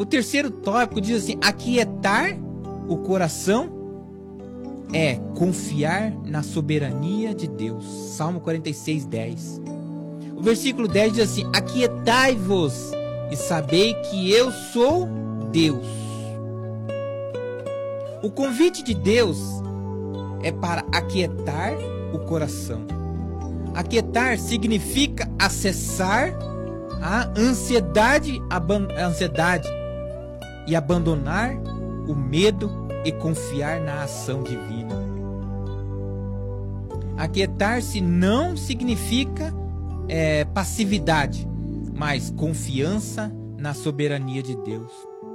O terceiro tópico diz assim: aquietar o coração é confiar na soberania de Deus. Salmo 46, 10. O versículo 10 diz assim: aquietai-vos e sabei que eu sou Deus. O convite de Deus é para aquietar o coração. Aquietar significa acessar a ansiedade e abandonar o medo e confiar na ação divina. Aquietar-se não significa passividade, mas confiança na soberania de Deus.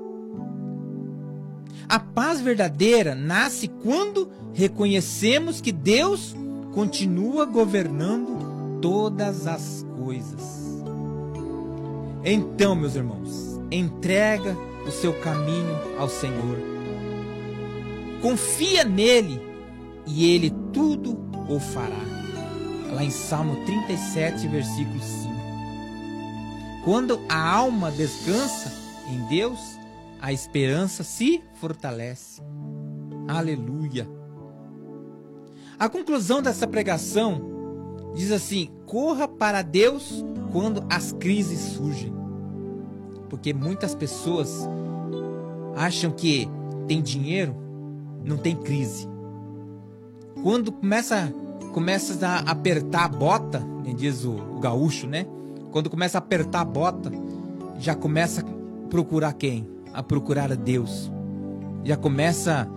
A paz verdadeira nasce quando reconhecemos que Deus continua governando todas as coisas. Então, meus irmãos, entrega o seu caminho ao Senhor. Confia nele e ele tudo o fará. Lá em Salmo 37, versículo 5. Quando a alma descansa em Deus, a esperança se fortalece. Aleluia. A conclusão dessa pregação diz assim: corra para Deus quando as crises surgem. Porque muitas pessoas acham que tem dinheiro, não tem crise. Quando começa a apertar a bota, diz o gaúcho, né? Quando começa a apertar a bota, já começa a procurar quem? A procurar a Deus. Já começa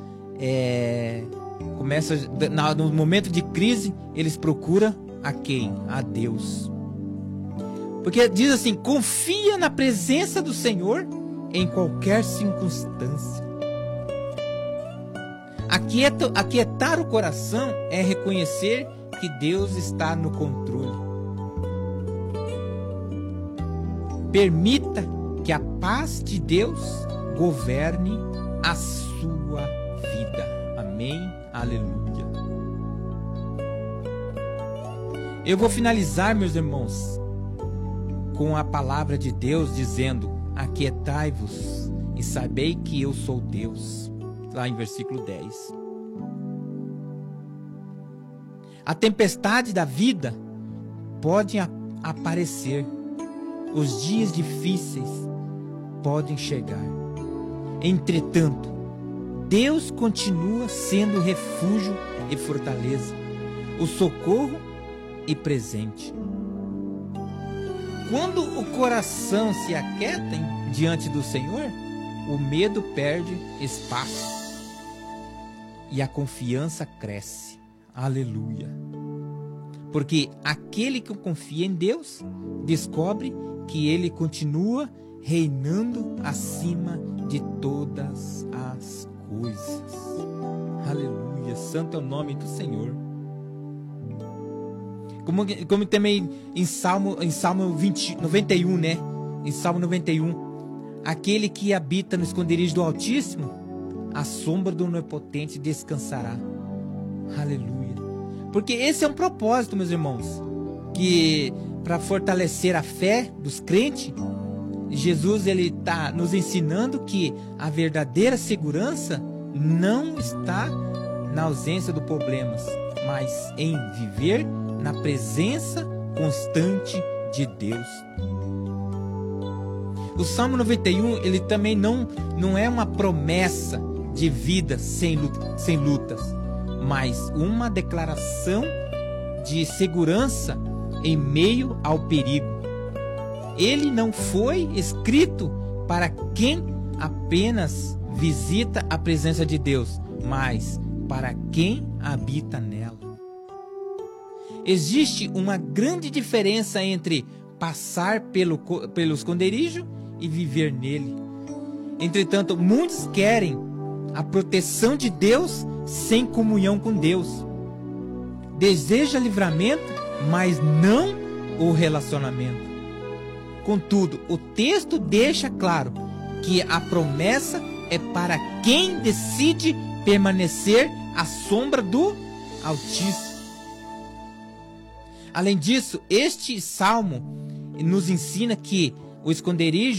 no momento de crise, eles procuram a quem? A Deus. Porque diz assim: confia na presença do Senhor em qualquer circunstância. Aquietar o coração é reconhecer que Deus está no controle. Permita que a paz de Deus governe a sua vida. Amém? Aleluia. Eu vou finalizar, meus irmãos, com a palavra de Deus dizendo: aquietai-vos e sabei que eu sou Deus. Lá em versículo 10. A tempestade da vida pode aparecer. Os dias difíceis podem chegar. Entretanto, Deus continua sendo refúgio e fortaleza, o socorro e presente. Quando o coração se aquieta diante do Senhor, o medo perde espaço e a confiança cresce. Aleluia. Porque aquele que confia em Deus descobre que Ele continua reinando acima de todas as coisas. Aleluia. Santo é o nome do Senhor. Como também em Salmo 91, né? Em Salmo 91, aquele que habita no esconderijo do Altíssimo, a sombra do Onipotente descansará. Aleluia. Porque esse é um propósito, meus irmãos, que para fortalecer a fé dos crentes, Jesus ele está nos ensinando que a verdadeira segurança não está na ausência dos problemas, mas em viver na presença constante de Deus. O Salmo 91, ele também não é uma promessa de vida sem lutas, mas uma declaração de segurança em meio ao perigo. Ele não foi escrito para quem apenas visita a presença de Deus, mas para quem habita nela. Existe uma grande diferença entre passar pelo esconderijo e viver nele. Entretanto, muitos querem a proteção de Deus sem comunhão com Deus. Deseja livramento, mas não o relacionamento. Contudo, o texto deixa claro que a promessa é para quem decide permanecer à sombra do Altíssimo. Além disso, este salmo nos ensina que o esconderijo